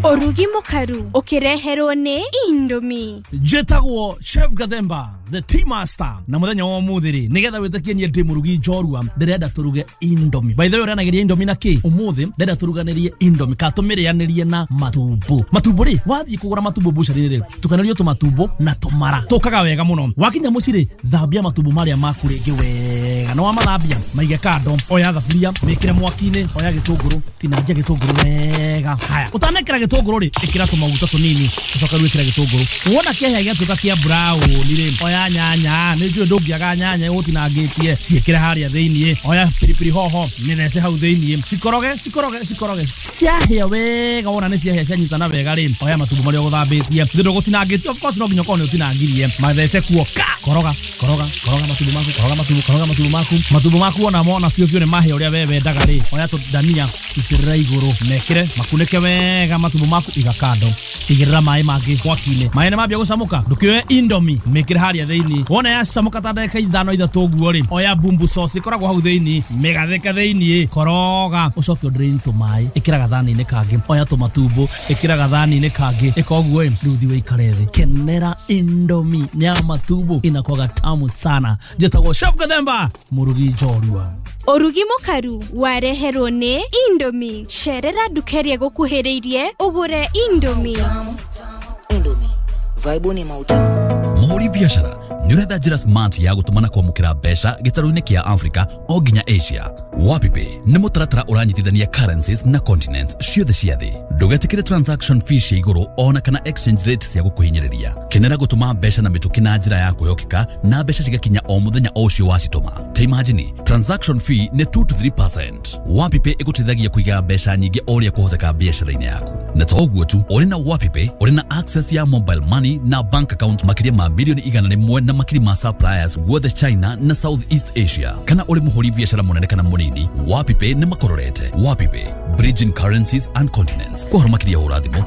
Orugi mukaru ukireherwo ni Indomie. Jetagwo Chef Gathemba, the tea master. Na muthenya wa umuthiri nigetha witakie nie ndi murugi njorua ndirenda turuge Indomie. By the way uranagiria Indomie na ki umuthi ndirenda turuganirie Indomie ka tumirianirie na matumbo. Matumbo ri wathi kugura matumbo bucari ri tukanario tumatumbo na tumara tukaga wega muno. Wakinya muciri thambia matumbo maria maku ringi wega no amathambia maige kando oya thaburia mikire mwaki-ini oya gitunguru tinangia gitunguru wega. Haya utanekera gitunguru ri ikira tumaguta tunini ucoka rwikira gitunguru wona kihia giatuka kia brown ri oya nyanya ni njue ndungiaga nyanya utinangitie ciikire haria thiini oya pilipili hoho ninece hau thiini cikoroge ciahia wega wona ni ciahia cianyitana wega ri oya matumbo maria guthambitie thindo gutinangitie of course no nginya kone utinangirie mathece kuo koroga matumbo maku ona mona fio ni mahia uria wewe ndaga ri oya tu dania itirira iguru mekire makunike wega matumbo maku igakando igirira mai mangi mwaki-ini mai na mambia gucamuka ndukioe Indomie mekire haria thiini wona ya camuka ta ndagika 5-6 guo ri oya bumbu sauce ikoragwo hau thiini megatheka thiini koroga ucoke drain to mai ikira gathani-ini kangi oya tu matumbo ikira gathani-ini kangi ikoguo riuthi we ikarete kenera Indomie nya matumbo inakuwa tamu sana. Jetagwo Chef Gathemba murugi njorua. Orugi mukaru wareherwo ni Indomie. Cerera dukeria gukuhiriirie ugure Indomie. Indomie vibe ni mauta. Muri biashara nurenda njira smart ya gutumana kwamukira mbeca gitaru-ini kia Africa o nginya Asia. Wapipe ni mutaratara uranyitithania currencies na continents ciothe cia thi. Ndugetikire transaction fee cia iguru ona kana exchange rate cia gukuhinyiriria. Kenera gutuma mbeca na mituki na njira ya kuhokeka na mbeca cigakinya o muthenya o cio wacituma. Ta imagine transaction fee ni 2 to 3%. Wapipe igutithagia kuiga mbeca nyingi oria kuhotheka biashara-ini yaku. Na to uguo tu, uri na Wapipe uri na access ya mobile money na bank account makiria ma bilioni 100 na makiri ma suppliers wothe China na Southeast Asia. Kana uri muhuri biashara munene kana munini, Wapipe ni makororete. Wapipe, bridging currencies and continents. Kwa makiria urathimo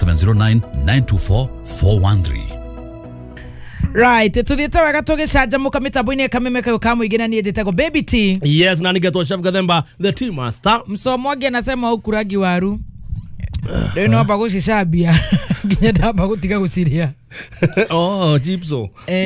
0709924413. Right, tuthiete wega tugicanjamuka mitambo-ini kameme kayo kamuigina ni ndetego Baby T. Yes, na nigetwo Chef Gathemba the tea master. Msomogi anasema ukuragi waru. Ndio naomba gucicambia nginya ndamba gutiga guciria. Oh, chipso.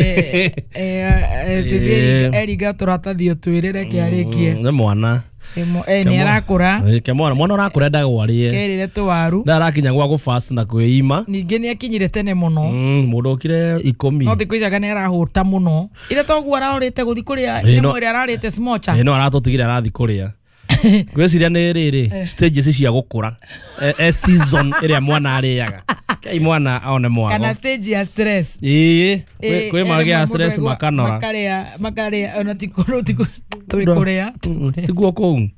Eriga turatathio twirire kiarikie. Ni mwana. Ni arakura. Mwana arakura ndagwarie. Kerire tu waru. Ndarakinya gwa go fast na kwima. Ningi ni akinyire tene muno. Mundu okire 10. No thikuicaga ni arahuta muno. Ile togu ararite guthi kuria ni mwiri ararite smocha. No aratotigire arathi kuria. Gweciria ni riri stages cia gukura season iria mwana ariaga kai mwana aone mwago kana stage ya stress kwe magi ya stress makanora makaria ona tikoro tuikurea tiguo kou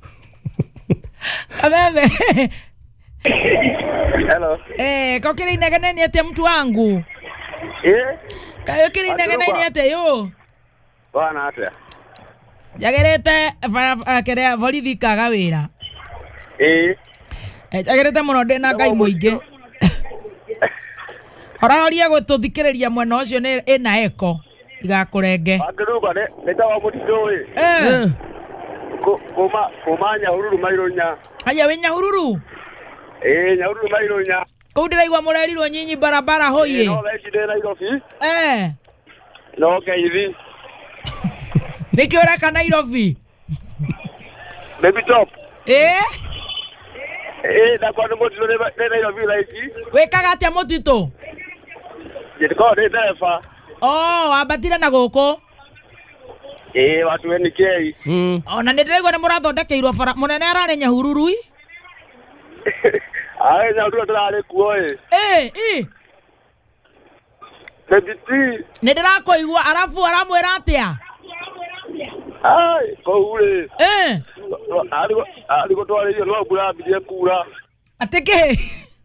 abebe Hello. Kokiri inegene ni ate mtu wangu kayo kiri inegene ni ate yo bana atia jagerete kerea borithi kaga wira jagerete muno ndina ngai muingi orahoria gututhikiriria mwena ucio ni ina eko igakurenge akiruga ne tawa mutitoi kuma Nyahururu Maironya. Aya we Nyahururu Nyahururu Maironya kou ndiraigua murerirwo nyinyi barabara hoye no weci ndina Nairobi no keithi Niki ureka Nairobi Baby top da kwa mutito ne Nairobi like wekaga atia mutito ndiko de tefa abatire na guku watu weni kei ona ndirigwa ni murathondekeirwo bara munene arare Nyahururu Nyahururu turare kuo Baby T ndirakoigwa arafu aramwira atia koure aliko twaririo no mbura mbirie kura ateke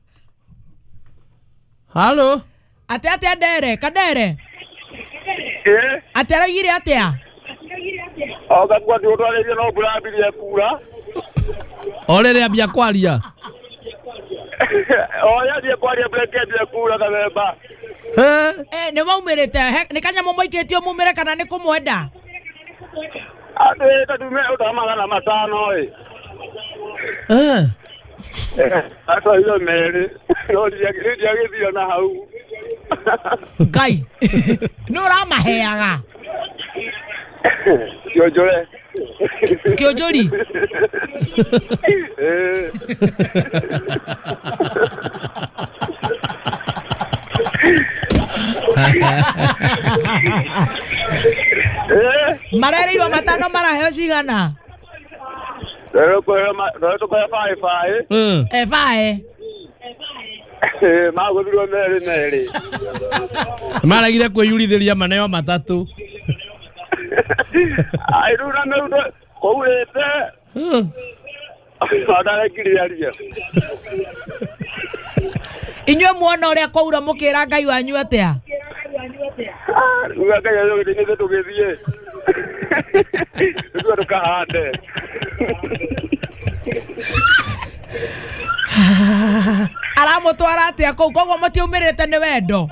Hello atia ndere kadere atia yiri atia gakwa ndio twaririo no mbura mbirie kura orere ambia kwaria oya die kwaria blanket ya kura kabeba ni maumirite ni kanya mumoiketio mumire kana ni kumwenda ate tatume utamagana matano Ata hiyo mere. Ndio ya na hau. Ngai. Nora maheaga. Kionjore. Kionjori. Marere iwa matano maraheo cigana. Rero kwa fai. Fae. Mago biro mere. Maragire kwiyurithiria maneo matatu. Ai rura me kourete. Adara kiriaria. Inywe muona uria kwaura mukira Ngai wanyu atia? Uga Ngai yo ngi tugithie. Ndio tukahande. Aramutwara atia koguo matiumirite ni wendo.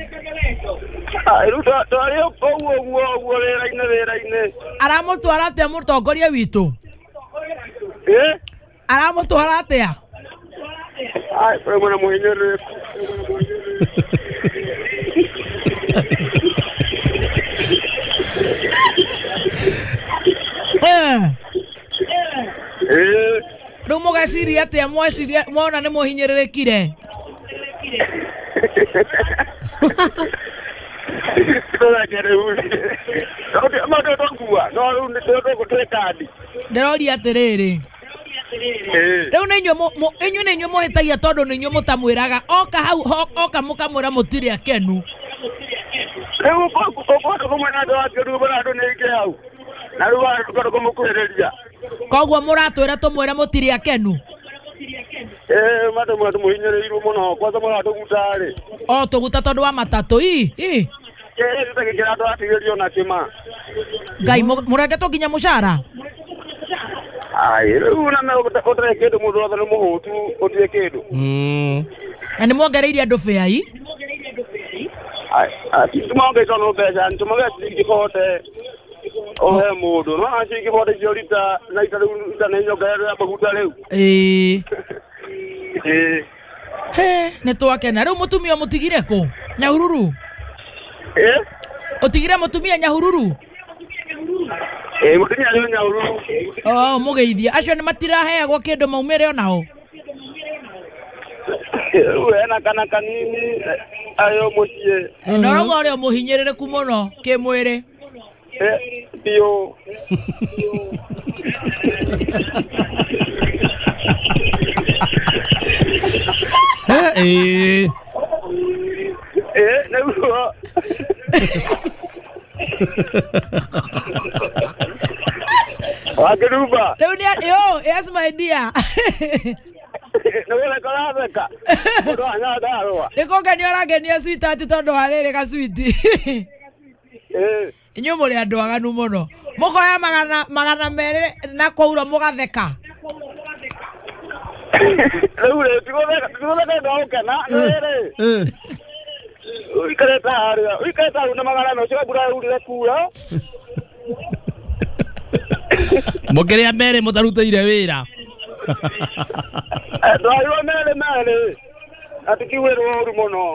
Ai ruta toyo koguo wera-ine. Aramutwara atia mutongoria witu? Aramutwara atia? Ai pero mwana muhinyere. Rumo gaciri atia mweciria mwona ni muhinyiririkire. Ndirori atiriri. Riu ni inywe muhitagia tondu ni inywe mutamwiraga oka hau oka mukamwira mutiri akenu. Riu ko mwana ndo akiru bana ndo nike hau. Na riu ari ko mukureria. Koguo muratwira tumwire mutiri akenu. Mata mwana muhinyirirwo muno kwa sababu atugutare. Tuguta tondu wa matatu Tutakikira ndo atigerio na kima. Ngai mureke tuginya mushara. Ai riu na me otre kedo mundu othe muhutu otie kedo. Na ni mwongereire andu fea ai? Ai tumonge tono beja tumonge tikikote. Ohe mundu no tikikote jorita na itaru na nyogero ya baguta leu. Ni twakena riu mutumia mutigire ku Nyahururu. Utigire mutumia Nyahururu? Mutumia leo Nyahururu. Mugeithia acio ni matiraheagwo kindu maumire onao. Ena kana kanini ayo mucie. Norogo ori muhinyiririku muno kimwiri. Bio. Neguo. Wageruba. Yes my dear. Nogole kalabeka. Ndo anadaroa. Nikoga ni oragenia sweet ati tondu harire ga sweet. Inyo muri andu aganu muno. Mukoya magana mere na kwaura mugatheka. Ule tugotheka ndo ukena. Uikareta una magana no chika bura uri kura. Mukiria mere mutarutire wira. Ndo ayo mere. Atikiwerwo uri muno.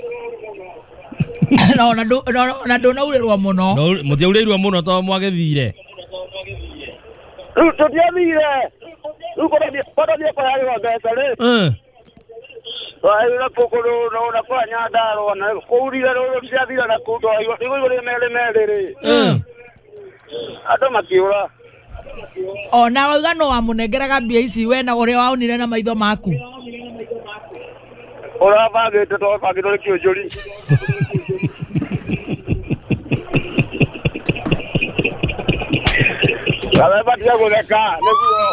Na ndona urirwa muno. Mutiurirwa muno to mwagethire. Tutiathire. Ukoda dia kwa yale wagesa le. Ayo pokoro no na kwa nyandaro na kuurira ro ciathira na kuto ayo igore mere ri. Ado makiura. Na wauga no wamunengeraga mbia ici we na uria waunire na maitho maku. Ora bagete to bagito kionjori. Ala batia goleka neguo.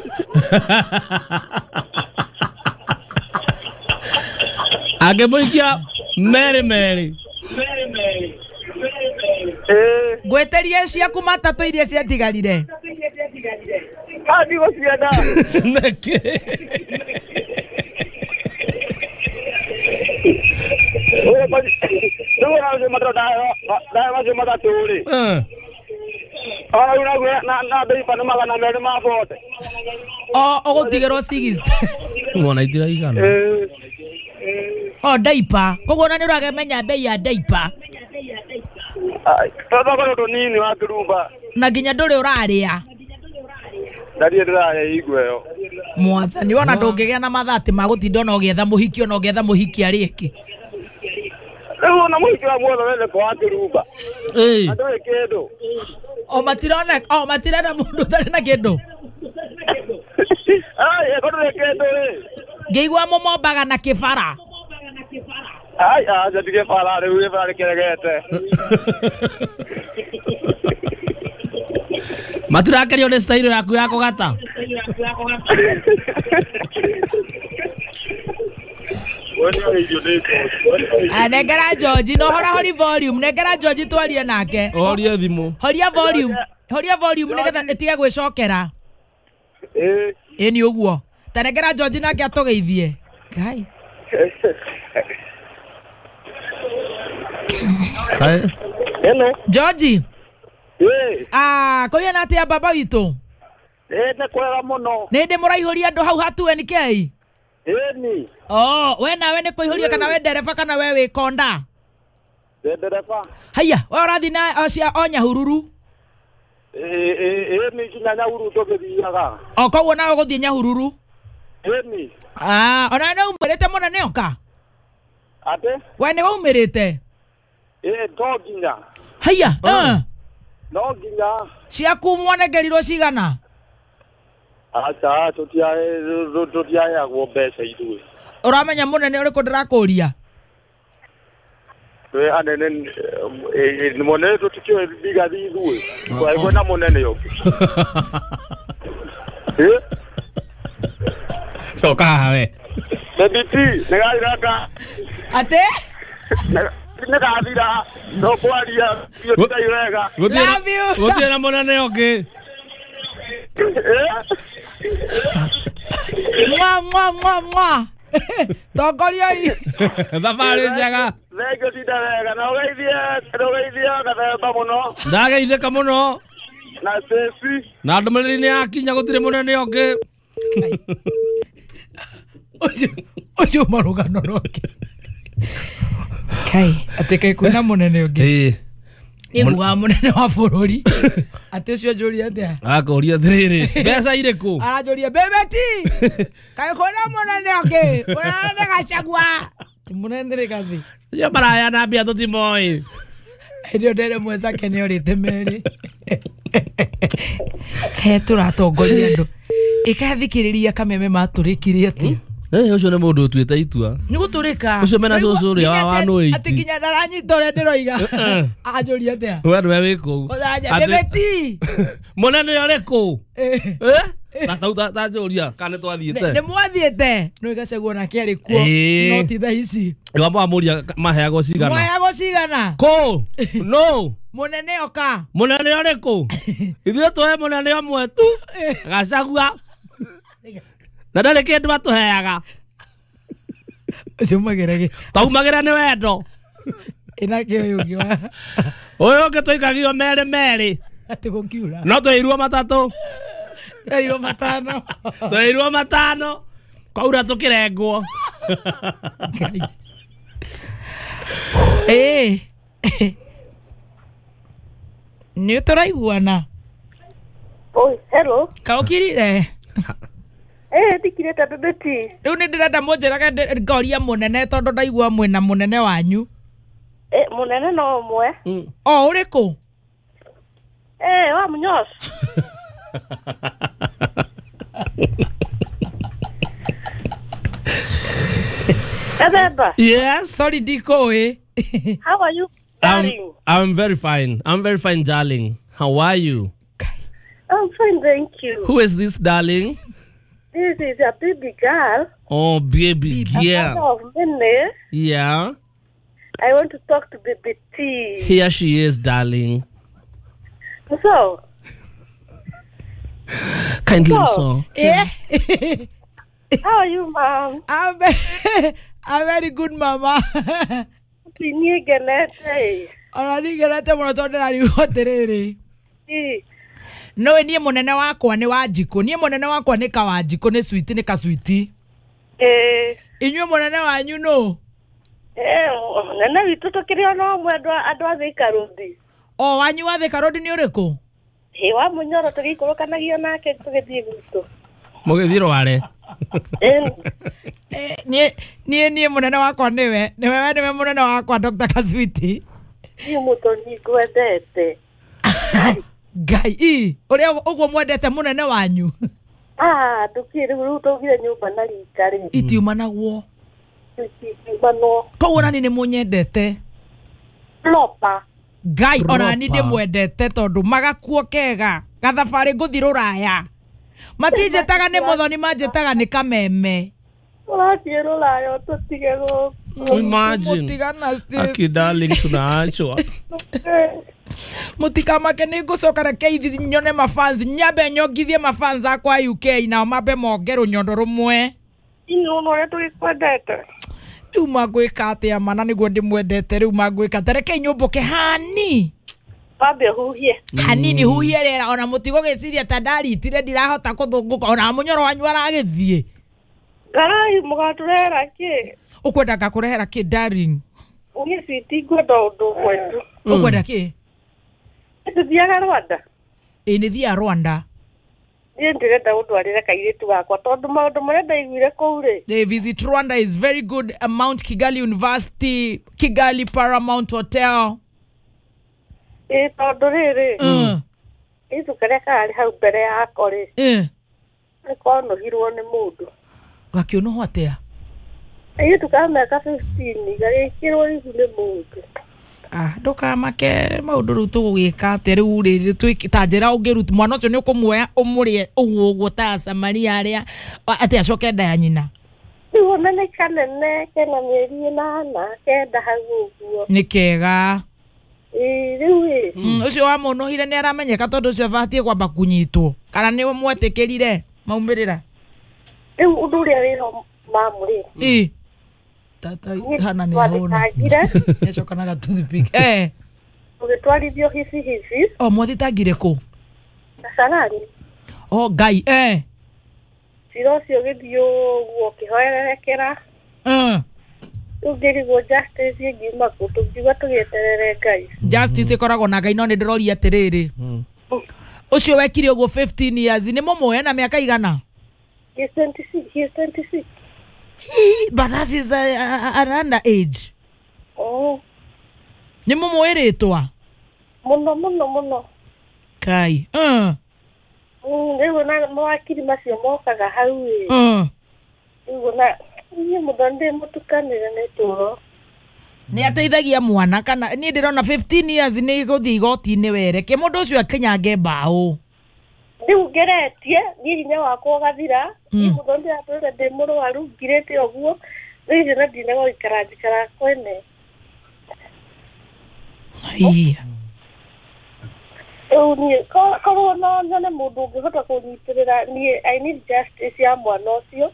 Agebuikia mere. Gweterie ciaku matatu iria ciatigarire. Adi gocienda. Neke. Oye, no na mata da mata turi. Una na dei pa magana mere ma bote. Ogotigero 60. Ngona itira igana. Oh daipa. Kogo na nirage menya bei ya daipa. Tata ko to nini wa kirumba. Na ginya nduri uraria. Ndari ndira igweyo. Mwathani wona ndungigea na mathati magutinda no getha muhiki ari iki. Leo na muhiki wa mwana wele kwa kirumba. Ando ekedo. O matirana mundu tari na kindu. Ai ekedo ekedo. Ngeigwa mombaga na kibara. Ai jatige fala rewe fala keregete. Matirakerio ne style yaku yako gata. Negera George no hori volume negera George twarie nake. Horia thimu. Horia volume negetha etige gwicokera. Ni uguo. Ta negera George nake atogeithie. Kai. Hello. George. Koya natia baba witu. Ne kwega muno. Ninde muraihuria andu hau hatu NK. Ni. We nawe ni kuihuria kana we ndereba kana we wi konda? Ndereba. Haya, we urathi na cia onya hururu. Ni kinya hururu to githiaga. Koguo nawe guthie nya hururu. Ni. Ona ne umirite munene oka. Ate? We ni umirite. Doginya. Haya, No ginya. Ciaku mwanegerirwo cigana? Acha totia ya go mbeca ithuĩ. Uramenya munene uriku ndirakuria? We anene munene tutikio biga ithuĩ. Kwa hivyo na munene yoke. Coka hawe. Bebiti, negaraka. Ate? Negathira. No kwaria, yo taiwega. Love you. Gutie na munene yoke. Mwa. Tokoria hii. Safari jaga. Thego tidawega na ugeithia gathemba muno. Ndageithika muno. Na sesi. Na ndumiriri ni akinya gutire munene yoke. Ojo marugano roke. Kai, ateke kuna munene yoke. Niguga munene wa bururi. Ate cio njuri atia? Akoria thiriri. Mbeca iriku? Arajuria bebeti. Kai kuna munene yoke. Munene gacagua. Munene rikathi. Ya baraya na bia tutimoi. Ndio ndere mweza kene orite meri. Ke turatongoria andu. Ikathikiriria kameme maturikirie ati. Ucio ni mundu tuite itua. Ni guturika. Ucio mena cucu ria wa no iti. Ati kinya daranyita ore ndiroiga. Ajuria atia? We ndwe wiku. Odaja bebeti. Munene uriku? Ta njuria kana twathiite. Ni mwathiite. No igacegwo na kiari kuo. No ti tha ici. Wamba amuria maheago cigana. Maheago cigana. Ko. No. Munene oka. Munene uriku? Ithuĩ tũhe munene ũmwe tu. Gacagua. Na ndarĩ kĩndũ batũheaga. Ũcio magerage. Taumagira nĩ wendo. Ina kĩo yũngĩ wa. Ũyũ ũngĩ tũikagio merĩ. Ati gũkiura. No tũirwo matatũ. Tũirwo matano. Tũirwo matano. Kwaura tũkĩrengwo. Nĩ tũraiguana. Oh, hello. Kaũkirire. Ndikirete bebeti. Riu ni ndirenda munjiraga ngoria munene tondu ndaigua mwina munene wanyu. Munene no umwe. Uriku? Wa Munyos. Adeba. Yes. Sorry Dikoi. How are you, darling? I'm very fine. I'm very fine, darling. How are you? I'm fine, thank you. Who is this, darling? This is a baby girl. Oh, baby girl. Of Mene. Yeah. I want to talk to Baby T. Here she is, darling. So. Kindly so. Yeah. How are you, mom? I'm very good, mama. Onanigerete muno tondu ndariuga atiriri. No nie munene wakwa ni Wanjiku. Nie munene wakwa ni Kawanjiku ni Sweet ni Kasweet. Inyuĩ mũnene wanyu no? Nene witũ tũkĩrĩ ona ũmwe andũ a Thika Road. O wanyu wa Thika Road nĩ ũrĩkũ? Wa Mũnyoro tũgĩikũrũkanagia nake tũgĩthiĩ gwitũ. Mũgĩthiĩ Rware. Niĩ mũnene wakwa nĩwe mũnene wakwa Dr. Kaswiti. Niĩ mũtoni ngwendete. Ngai, ũrĩa ũguo mwendete mũnene wanyu? Tukire rĩu tũgire nyũmba na rika rĩ. Itiumanagwo. Itiumanwo. Koguo nani nĩ mũnyendete? Lopa. Ngai, ona ni ndĩmwendete tondũ magakuo kega. Gathabarĩ ngũthi Rũraya. Matinjĩtaga nĩ Mũthoni, manjĩtaga nĩ Kameme. Ũrathiĩ Rũraya tũtige gũkũ. Imagine. Aki darling tunaachwa. Mũtikamake nĩ ngũcoka reke nyone mafans, nyambe nyongithie mafans akwa UK nao mambe monge rũnyondo rũmwe. Ino no tũkwendete. Rĩu magwĩka atĩa mana nĩguo ndĩmwendete, rĩu magwĩka atĩa, reke nyũmbũke hani. Wambe huhie. Hanini huhie rĩera, ona mũtigo gĩciria ta ndaritire ndirahota kũthũngũka, ona Mũnyoro wanyu aragĩthiĩ. Garai mũgatũrehera kĩ? Ũkwenda ngakũrehera kĩ darling? Niĩ citi ngwenda ũndũ mwetu. Ũkwenda kĩ? Tuthiaga Rwanda. Nĩ thiaga Rwanda. Niĩ ndĩrenda ũndwarĩre kairĩtu gakwa tondũ maũndũ marĩa ndaiguire kũu rĩ. The visit Rwanda is very good. Mount Kigali University, Kigali Paramount Hotel. Tondũ rĩrĩ. Itu karĩa karĩ hau mbere yako rĩ. Nĩ konohirwo nĩ mũndũ. Gakĩonoho atĩa? Itu kamĩaka 15 gagĩkĩrwo ihu nĩ mũndũ. Ndukamake maũndũ rĩu tũgũgĩka atĩa rĩu rĩrĩ twĩkĩta njĩra ũngĩruta mwana ũcio nĩ ũkũmuoya ũmũrĩe ũguo ta Samaria arĩa atĩ acoke nda ya nyina. Rĩu ona nĩ kanene kena mĩeri 8 kenda hau ũguo. Nĩ kega. Rĩu ũcio wamũnohire nĩ aramenyeka tondũ ũcio abatie kwamba kũnyitwo kana nĩ mwetĩkĩrire maumĩrĩra? Rĩu ũndũ ũrĩa wĩho mamũrĩ. Tata hana ni hona. Nĩcoka na gatoothpick. Ũgĩtwarithio hici. Mwathitangire kũ? Kasarani. Ngai, Cira ũcio ũgĩthiĩ ũguo ũkĩhoererekera. Ũngĩrigwo justice ĩngiuma kũ tũngiuga tũgĩeterere Ngai. Justice ĩkoragwo na Ngai no nĩ ndĩroria atĩrĩrĩ. Ũcio wekire ũguo 15 years nĩ mũmũoya na mĩaka igana? He is 26. But that is an underage. Nĩ mũmwĩrĩtwa? Mũno. Kai. Rĩu na mawakiri macio mokaga hau ĩ. Rĩu na niĩ mũndũ ndĩmũtukanĩre nĩ tũro. Nĩ ateithagia mwana kana niĩ ndĩrona 15 years nĩ gũthiĩ igoti-inĩ wereke mũndũ ũcio akinyange mbaũ. Rĩu ngeretie niĩ hinya wakwa ũgathira. Niĩ mũndũ ndĩratũrĩre ndĩ mũrwaru ngirĩte ũguo. Rĩu na ndina gũikara njikara kwene. Niĩ korwo no nyone mũndũ ũngĩhota kũnyitĩrĩra niĩ I need justice ya mwana ũcio.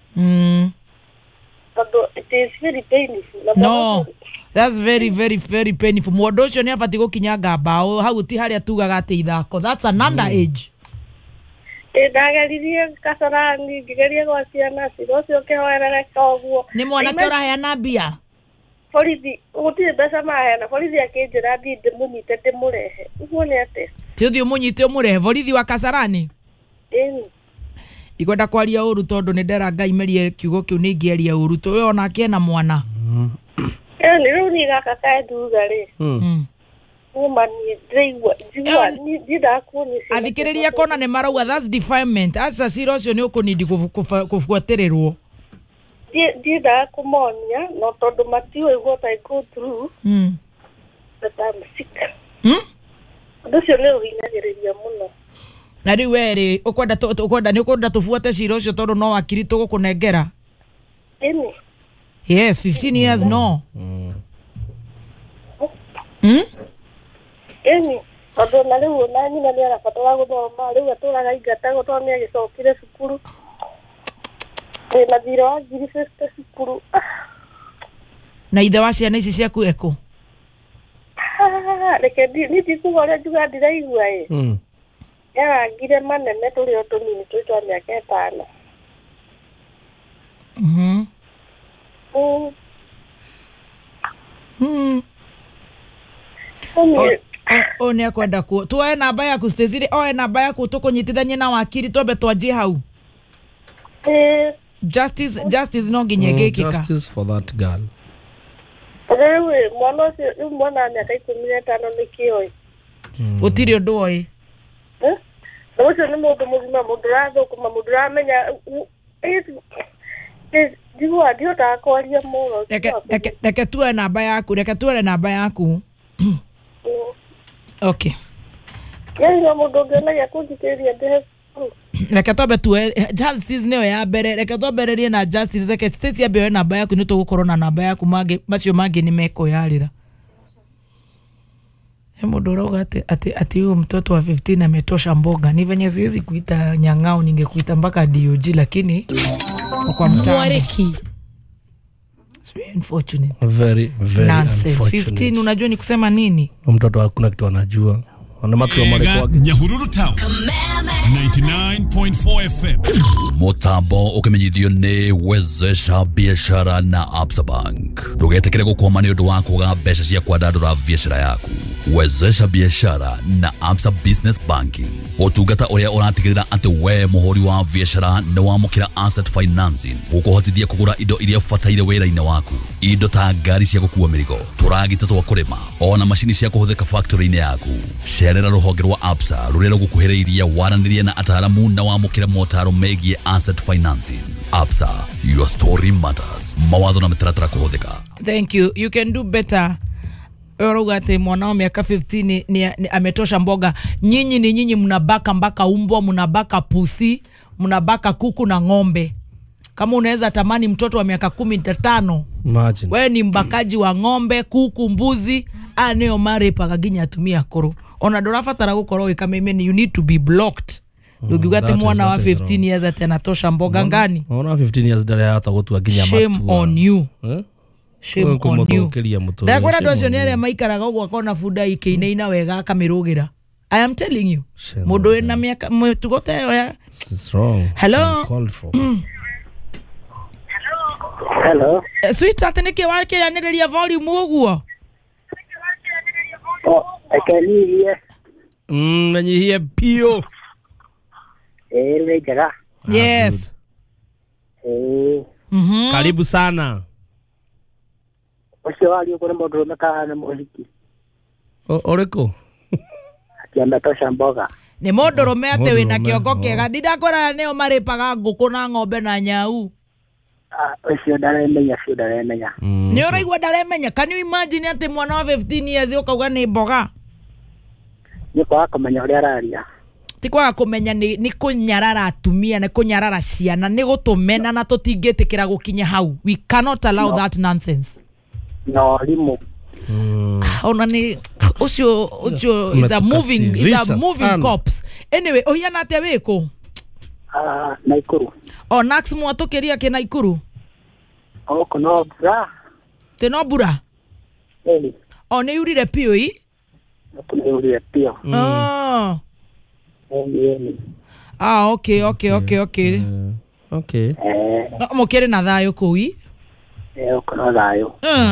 Tondũ it is very painful. No, that's very painful. Mũndũ ũcio nĩ abatie gũkinyanga mbaũ hau ti harĩa tugaga atĩ ithako. That's an underage. Ndageririe Kasarani ngĩgeria gwa ciana cira ũcio ũkĩhoerereka ũguo. Nĩ mwanake ũraheana mbia? Borithi gũtirĩ mbeca maheana. Borithi akĩnjĩra thiĩ ndĩmũnyite ndĩmũrehe. Ũguo nĩ atĩa? Ti ũthiĩ ũmũnyite ũmũrehe borithi wa Kasarani? Ndikwenda kwaria ũru tondũ nĩ ndera Ngai merie kiugo kĩu nĩ ingĩaria ũru. Tũwe onake ena mwana. Nĩ rĩu niĩ gaka kaenduga rĩ. Athikĩrĩria kona nĩ marauga that's defilement. Aca cira ũcio nĩ ũkũnindi kũbuatĩrĩrwo. Ndiendaga kũmonia no tondũ matiũĩ what I go through. But I'm sick. Ũndũ ũcio nĩ ũhinyagĩrĩria mũno. Na rĩu werĩ ũkwenda tũbuate cira ũcio tondũ no wakiri tũgũkũnengera? Yes, 15 years no. Tondũ na rĩu na nyina nĩ arabatara gũthoma rĩu atũraga ingata gũtwarwo nĩ agĩcokire cukuru. Na thirĩ wa ngiri 50 cukuru. Na ithe wa ciana ici ciaku ekũ? Reke niĩ ndikuga ũrĩa njuga ndiraigua ĩ. Yarangire manene tũrĩ o tũnini tũrĩ twa mĩaka 5. O nä akwenda kuo tuoe namba yaku Stacey oe namba yaku tũkũnyitithanie na wakiri twambe twanjie hau justice no nginya gĩkĩka Justice for that girl. Rewe mwana ũcio mwana miaka 15 nĩ kĩoĩ gũtirĩ ũndũ oĩ ũcio nĩ mũndũ mũgima mũndũ ũrathũkũma mũndũ ũramenya njiguaga ndihotaga kwaria mũno reke tuoe namba yaku okay Yeye mũndũ ũngĩonagia kũnjikĩrĩria ndĩhe reke twambe tuoe Justice nĩyo ya mbere reke twambererie na Justice reke Stacey ambe oe namba yaku nĩ tũgũkorwo na namba yaku macio mangĩ nĩ mekũyarĩra mũndũ ũrauga ati huyu mtoto wa 15 ametosha mboga ni venye siwezi kuita nyang'ao ningekuita mpaka DOG lakini kwa mtambo it's very unfortunate Very nonsense unfortunate. 15 unajua ni kusema nini Mtoto hakuna kitu anajua. Ana matu wa Marekani. Nyahururu Town 99.4 FM. Mutambo ukimenyithio ni wezesha biashara na Absa Bank. Ndũgetekere gũkoma nĩ ũndũ wa kũga mbeca cia kwandandũra biashara yaku. Wezesha biashara na Absa Business Banking. Ũtungata ũrĩa ũratigĩrĩra atĩ we mũhũri wa biashara nĩ wamũkĩra asset financing gũkũhotithia kũgũra indo iria bataire wĩra-inĩ waku. Indo ta ngari cia gũkua mĩrigo, tũragita twa kũrĩma, ona macini cia kũhũthĩka factory-inĩ yaku. Cerera rũhonge rwa Absa rũrĩa rũgũkuhĩrĩirie waranĩrie na ataaramu na wamũkĩre motaro megiĩ asset financing. Absa, your story matters. Mawatho na mĩtaratara kũhũthĩka. Thank you. You can do better. Orogate mwanao miaka 15 ni ametosha mboga. Nyinyi mnabaka mpaka umbwa, mnabaka pusi, mnabaka kuku na ng'ombe. Kama unaweza tamani mtoto wa miaka 15. Imagine. Wewe ni mbakaji wa ng'ombe, kuku, mbuzi, aneo mare pakaginya atumia koro. Ona dorafatara gukorwo ikamemeni you need to be blocked. Ndugigate mwana wa 15 years atena tosha mboga ngani? Ona 15 years ndare hata gutua ginya matu. Shame on you. Shame on you. Ndakora docio nere maikaraga ũguo akona bunda ikĩinaina wega akamirũgira. I am telling you. Mundu ena miaka mutugote ya. It's wrong. Hello. Hello. Sweetheart niki wakiranĩrĩria volume ũguo. Akaniye. Nanyihie pio. Njega. Yes. Karibu sana. Ucio wali uko na mũndũ ũmekana mũhiki. Oreko. Akiamba tosha mboga. Nĩ mũndũrũme atĩ wĩna kĩongo kĩega ndidakora nĩo marĩpaga ngũkũ na ng'ombe na nyau. Ucio ndaremenya. Nĩ ũraigua ndaremenya. Can you imagine atĩ mwana wa 15 years ũkauga nĩ mboga? Nĩ kwaga kũmenya ũrĩa araria. Ti kwaga kũmenya nĩ kũnyarara atumia nĩ kũnyarara ciana nĩ gũtũmena na tũtingĩtĩkĩra gũkinya hau. We cannot allow that nonsense. No limo. Ona ni ucio is a moving corpse. Anyway, ohiana atia wiko? Naikuru. O Nax mwatukiria ke Naikuru. O kono bra. Teno bura. O ne urire pio i? Ne urire pio. Okay. Okay. Mukere na thayo kui? Kono thayo.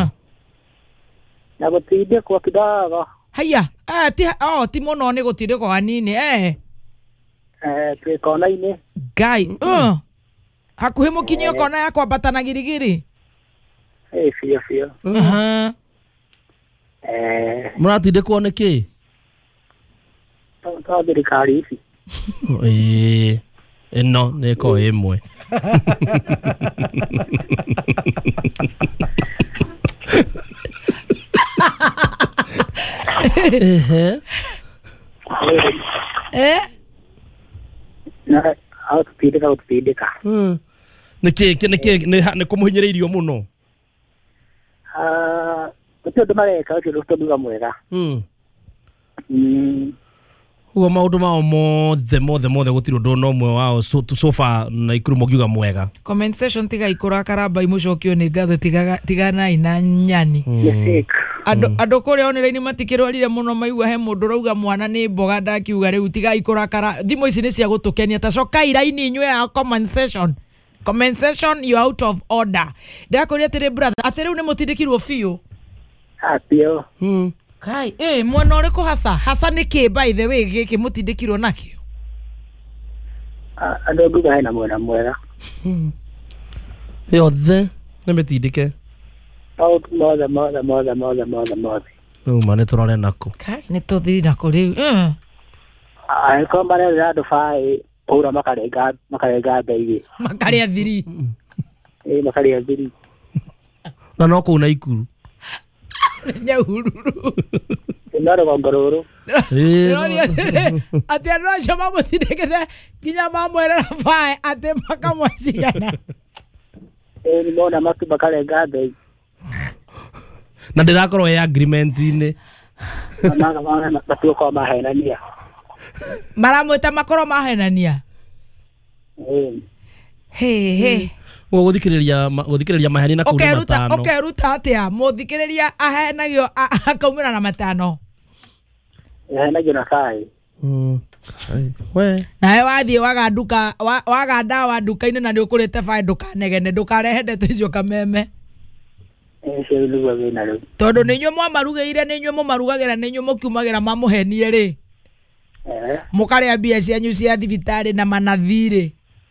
Na gũtinde kwa kidogo. Haya, ti mũno nĩ gũtinde kwa hanini twĩkona-inĩ. Ngai, hakuhĩ mũkinyi ũkona ya kwambata na girigiri. Biũ. Mũratinde kuona kĩ? Thirikari ici. Ĩno nĩko ĩmwe. Na autipindika. Nĩ kũmũhinyĩrĩirio mũno. Gũtirĩ ũndũ mareka ũcio ũtũmĩga mwega. Ugo maũndũ mao mothe gũtirĩ ũndũ no ũmwe wao so far Naikuru mũngiuga mwega. Comment section tiga ikũra karamba imucokio nĩ ngatho tigana ina nyani. Andũ kũrĩa online matikĩrwarire mũno maigua he mũndũ rauga mwana nĩ mboga ndakiuga rĩu tiga ikũra kara thimũ ici nĩ cia gũtũkenia ta cokai raini inyuĩ ya comment section you out of order. Ndakũria atĩrĩ brother atĩ rĩu nĩ mũtindĩkirwo biũ. Pio. Kai mwana uriku hasa niki by the way giki mutindikirwo nakio Andũ nguga hena mwena mwega. Yothe nimetindike. Mothe. No mane turore nako. Kai ni tuthi nako riu. Ko marera andũ baĩ ura makarenga mbei. Makaria thiri. Makaria thiri. Na no kũ na ikuru. Nyahururu. Naro gongororo. Ati no chama mutindikite ginya mamwerera baĩ ati makamwacigana. Ni mona matu makarenga mbei. Na ndirakorwo ya agreement ine. Mama matuko mahenania. Maramwita makoro mahenania. He. Wo guthikiriria maheni na kuuna matano. Okeruta atia muthikiriria ahenagio akaumira na matano. Ahenagio na kai. We. Nae wathie waga ndawa nduka-inĩ na nĩ ũkũrĩte baĩ ndũkanegene ndũkarehe ndeto icio kameme. Tondũ nĩ inyuĩ mwamarugĩire nĩ inyuĩ mũmarugagĩra nĩ inyuĩ mũkiumagĩra mamũhenie rĩ. Mũkarĩa mbia cianyu cia thibitarĩ na manathirĩ.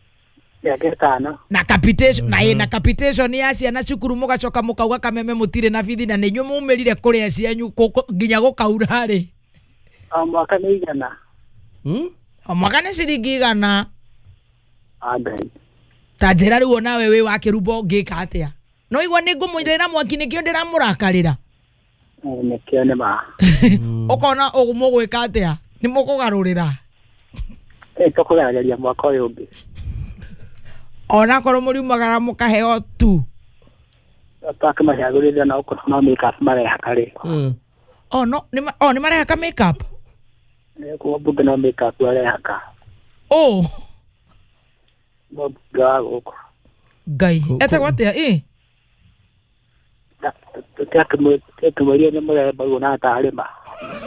Na capitation na capitation ya ciana cukuru mũgacoka mũkauga kameme mũtirĩ na bithi na nĩ inyuĩ mũmĩrire kũrĩa cianyu nginya gũkaura rĩ. Mwaka nĩ igana. Mwaka nĩ ciringi igana. Agai. Ta njĩra rĩu nawe wĩ wa kĩrumbo ngĩka atĩa. No igua nĩ ngũmũithĩra mwaki nĩkĩo ndĩramũrakarĩra. Nĩkĩo nĩ ma. Ũkona mũgwĩka atĩa nĩ mũkũgarũrĩra. Tũkũgaragaria mwaka ũyũ ũngĩ. Ona korwo mũriumagara mũkaheo tu. Twakĩmacagũrĩria na ũkorwo no make-up marehaka rĩ. Nĩ marehaka make-up? Kwa mbunge no make-up arehaka. Mbunge wa gũkũ. Ngai, etagwo atĩa Tũtakĩmwĩria nĩ mũremba guo na atarĩma.